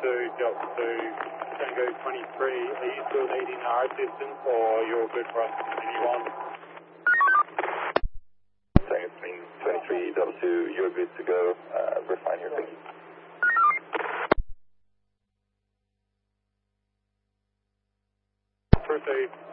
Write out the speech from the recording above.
Tango 23, are you still needing our assistance or you're good for us to continue on? Tango 23, Delta 2, you're good to go. Refine your thing. Proceed.